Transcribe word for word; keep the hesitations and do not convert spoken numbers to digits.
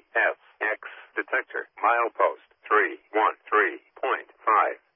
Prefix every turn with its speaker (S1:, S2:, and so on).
S1: S X detector. Milepost three one three point five.